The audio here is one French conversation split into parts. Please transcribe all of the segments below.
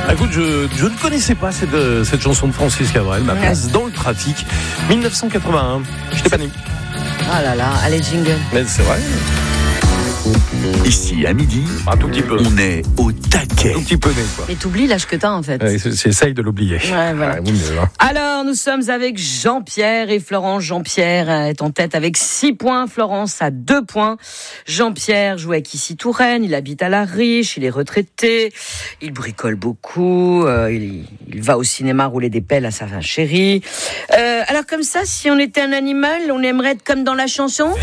Écoute, je ne connaissais pas cette chanson de Francis Cabrel, Ma place dans le trafic, 1981. Je t'ai pas né. Ah là là, allez jingle. Mais c'est vrai. Ici, à midi, Un tout petit peu. on est au taquet. Un petit peu né, quoi. Mais t'oublies l'âge que t'as en fait. Ouais, j'essaye de l'oublier. Ouais, voilà. Oui, mais là. Alors, nous sommes avec Jean-Pierre et Florence. Jean-Pierre est en tête avec 6 points. Florence a 2 points. Jean-Pierre joue avec Issy Touraine. Il habite à La Riche. Il est retraité. Il bricole beaucoup. Il va au cinéma rouler des pelles à sa chérie. Alors, comme ça, si on était un animal, on aimerait être comme dans la chanson?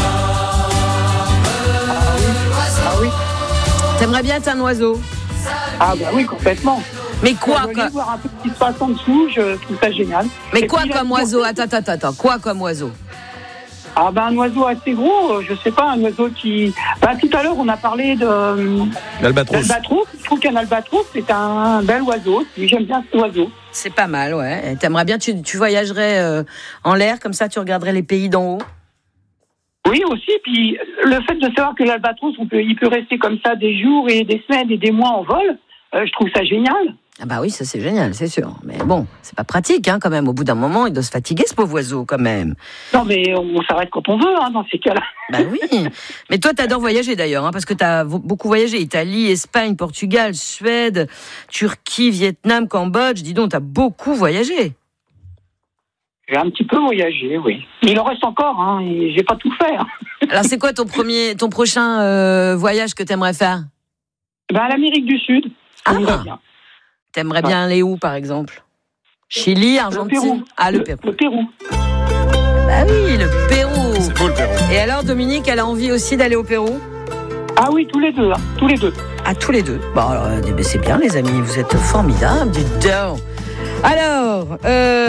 T'aimerais bien être un oiseau? Ah bah oui, complètement. Mais quoi Je voulais voir un peu ce qui se passe en dessous, je trouve ça génial. Mais Et quoi puis, comme oiseau? Attends. Quoi comme oiseau? Ah bah un oiseau assez gros, je sais pas, un oiseau qui... Bah tout à l'heure on a parlé L'albatros. d'albatros. Je trouve qu'un albatros c'est un bel oiseau. J'aime bien cet oiseau. C'est pas mal, ouais. T'aimerais bien, tu voyagerais en l'air, comme ça tu regarderais les pays d'en haut? Oui aussi, puis le fait de savoir que l'albatros, il peut rester comme ça des jours et des semaines et des mois en vol, je trouve ça génial. Ah bah oui, ça c'est génial, c'est sûr. Mais bon, c'est pas pratique, hein, quand même. Au bout d'un moment, il doit se fatiguer, ce pauvre oiseau, quand même. Non mais on s'arrête quand on veut, hein, dans ces cas-là. Bah oui. Mais toi, t'adores voyager d'ailleurs, hein, parce que t'as beaucoup voyagé. Italie, Espagne, Portugal, Suède, Turquie, Vietnam, Cambodge. Dis donc, t'as beaucoup voyagé. J'ai un petit peu voyagé, oui. Mais il en reste encore, hein, et j'ai pas tout fait. Hein. Alors, c'est quoi ton prochain voyage que t'aimerais faire? Ben, à l'Amérique du Sud, ça me va bien. T'aimerais bien aller où, par exemple? Chili, Argentine? Le Pérou. Ah, le Pérou. Le Pérou. Bah oui, le Pérou. C'est beau le Pérou. Et alors, Dominique, elle a envie aussi d'aller au Pérou? Ah oui, tous les deux, hein, tous les deux. Ah, tous les deux. Bon, alors, c'est bien, les amis, vous êtes formidables, dites donc. Alors,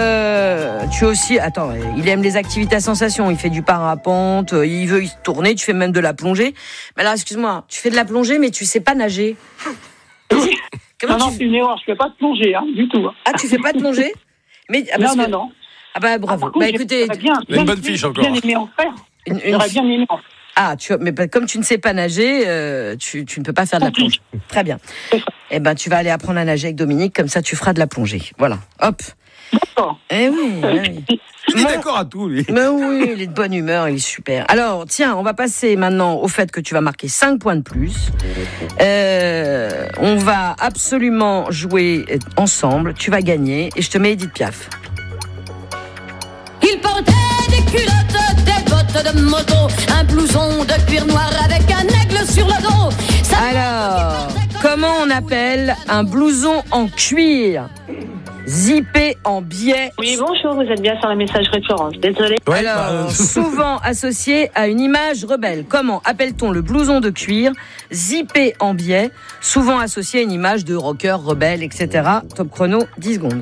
tu aussi... Attends, il aime les activités à sensation. Il fait du parapente, il veut y tourner, tu fais même de la plongée. Mais alors, excuse-moi, tu fais de la plongée, mais tu sais pas nager. Comment Non, c'est une erreur, je fais pas de plongée, hein, du tout. Hein. Ah, tu fais pas de plongée? Mais, Non. Ah bah, bravo. Par contre, écoutez... Une bonne fiche encore. Bien aimé en faire. J'aurais bien aimé en faire. Ah, mais comme tu ne sais pas nager, tu ne peux pas faire de la plongée. Très bien. Eh ben, tu vas aller apprendre à nager avec Dominique, comme ça tu feras de la plongée. Voilà, hop. D'accord. Eh oui. Il est d'accord à tout, lui. Mais oui, il est de bonne humeur, il est super. Alors, tiens, on va passer maintenant au fait que tu vas marquer 5 points de plus. On va absolument jouer ensemble. Tu vas gagner et je te mets Edith Piaf. Il portait des culottes, des bottes de moto, un blouson de cuir noir avec un aigle sur le dos. Alors, comment on appelle un blouson en cuir zippé en biais? Oui, bonjour, vous êtes bien sur la messagerie de Florence. Désolée. Ouais, Alors, souvent associé à une image rebelle. Comment appelle-t-on le blouson de cuir zippé en biais, souvent associé à une image de rocker, rebelle, etc. Top chrono, 10 secondes.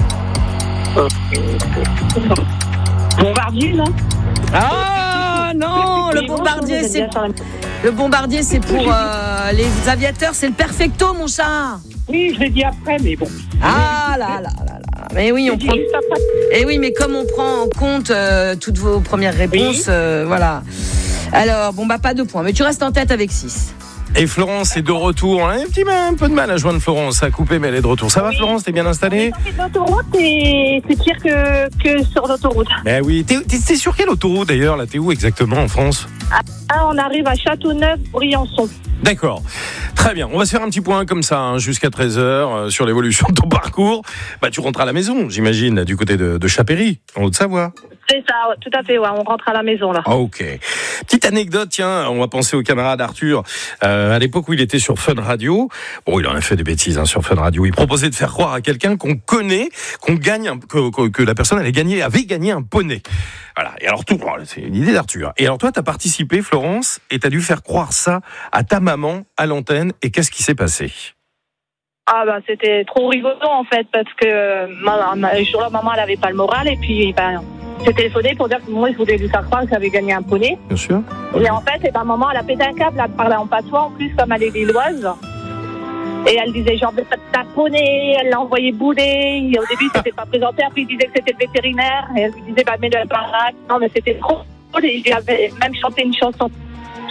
Bombardier, non? Ah non, le Oui, bonjour, bombardier, vous êtes c'est bien sur la- le bombardier, c'est pour les aviateurs, c'est le perfecto, mon chat. Oui, je l'ai dit après, mais bon. Ah là. Mais oui, on J'ai dit prend. juste après. Et oui, mais comme on prend en compte toutes vos premières réponses, voilà. Alors, bon, pas 2 points, mais tu restes en tête avec 6. Et Florence est de retour. On a un peu de mal à joindre Florence, à couper, mais elle est de retour. Ça va, Florence? T'es bien installée? L'autoroute, c'est pire que sur l'autoroute. Ben oui. T'es sur quelle autoroute d'ailleurs? Là, t'es où exactement en France? Ah, on arrive à Châteauneuf-Briançon. D'accord. Très bien. On va se faire un petit point comme ça, hein, jusqu'à 13h, sur l'évolution de ton parcours. Bah, tu rentres à la maison, j'imagine, du côté de Chapéry, en Haute-Savoie. C'est ça, tout à fait, ouais, on rentre à la maison, là. Ok. Petite anecdote, tiens, on va penser au camarade Arthur. À l'époque où il était sur Fun Radio, bon, il en a fait des bêtises hein, sur Fun Radio. Il proposait de faire croire à quelqu'un qu'on connaît, que la personne avait gagné un poney. Voilà. Et alors c'est une idée d'Arthur. Et alors toi, t'as participé, Florence, et t'as dû faire croire ça à ta maman à l'antenne. Et qu'est-ce qui s'est passé? Ah, bah, c'était trop rigolo, en fait, parce que ce jour-là, maman, elle avait pas le moral, et puis, j'ai téléphoné pour dire que moi, je voulais lui faire croire que j'avais gagné un poney. Bien sûr. Et en fait, maman, elle a pété un câble, elle parlait en patois, en plus, comme elle est lilloise. Et elle disait, genre, de ta poney, elle l'a envoyé bouler. Et au début, c'était pas présenté, après, il disait que c'était le vétérinaire. Et elle lui disait, mets-le à baraque. Non, mais c'était trop drôle. Et je lui avais même chanté une chanson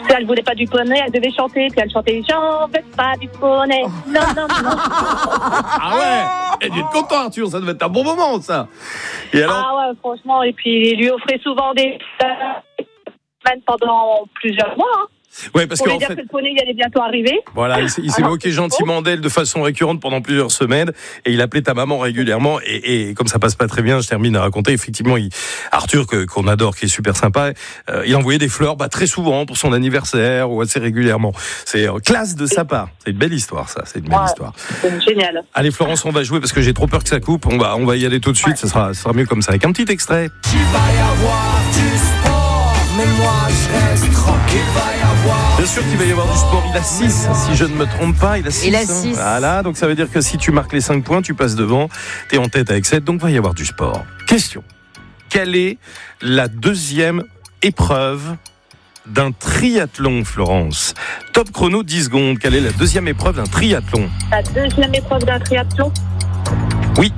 Elle voulait pas du poney, elle devait chanter, puis elle chantait j'en veux pas du poney. Non, non, non. Ah ouais. Et tu es content, Arthur, ça devait être un bon moment, ça. Et alors? Ah ouais, franchement, et puis il lui offrait souvent des semaines pendant plusieurs mois. Hein. Ouais, parce pour lui qu'en dire fait, que le poney il allait bientôt arriver. voilà, il s'est moqué gentiment d'elle de façon récurrente pendant plusieurs semaines et il appelait ta maman régulièrement et comme ça passe pas très bien, je termine à raconter. Effectivement, Arthur qu'on adore, qui est super sympa, il envoyait des fleurs très souvent pour son anniversaire ou assez régulièrement. C'est classe de sa part. C'est une belle histoire, ça. C'est une belle histoire. C'est génial. Allez Florence, on va jouer parce que j'ai trop peur que ça coupe. On va y aller tout de suite. Ça sera mieux comme ça avec un petit extrait. Tu vas y avoir du sport, mais moi je reste tranquille. Bien sûr qu'il va y avoir du sport. Il a 6, si je ne me trompe pas. Il a 6. Il a 6. Voilà, donc ça veut dire que si tu marques les 5 points, tu passes devant. T'es en tête avec 7, donc il va y avoir du sport. Question. Quelle est la deuxième épreuve d'un triathlon, Florence? Top chrono, 10 secondes. Quelle est la deuxième épreuve d'un triathlon? La deuxième épreuve d'un triathlon. Oui.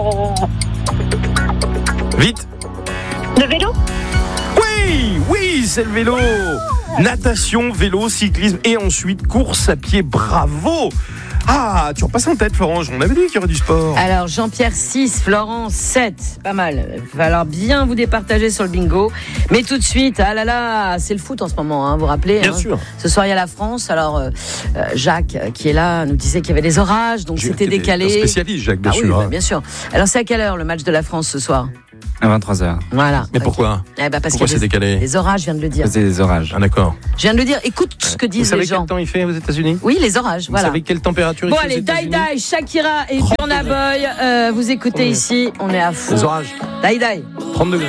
Vite. Le vélo. Oui, c'est le vélo. Natation, vélo, cyclisme et ensuite course à pied. Bravo. Ah, tu repasses en tête, Florence. On avait dit qu'il y aurait du sport. Alors, Jean-Pierre 6, Florence 7. Pas mal. Il va falloir bien vous départager sur le bingo. Mais tout de suite, ah là là, c'est le foot en ce moment, hein, vous vous rappelez? Bien sûr. Ce soir, il y a la France. Alors, Jacques, qui est là, nous disait qu'il y avait des orages, donc c'était décalé. Un spécialiste, Jacques, bien Ah sûr. oui, bien sûr. Alors, c'est à quelle heure le match de la France ce soir? À 23h. Voilà. Mais pourquoi? Parce Pourquoi c'est décalé? Les orages, je viens de le dire. C'est des orages. Ah, d'accord. Je viens de le dire. Écoute ce que disent les gens. Vous savez quel temps il fait aux États-Unis? Oui, les orages, voilà. Vous savez quelle température il Bon, fait aux allez, États-Unis? Die, Shakira et Burna Boy. Vous écoutez ici, on est à fond. Les orages. Die. 30 degrés.